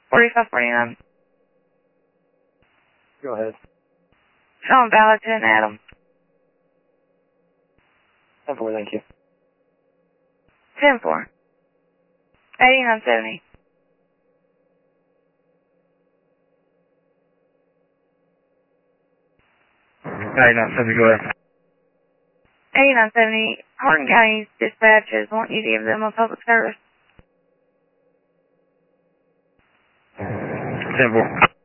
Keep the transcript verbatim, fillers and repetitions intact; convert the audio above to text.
forty-five forty-nine. Go ahead. Sean Valentin, Adam. ten four, thank you. ten four. eighty-nine seventy. eighty-nine seventy, go ahead. eighty-nine seventy. Hardin County dispatches want you to give them a public service. ten four.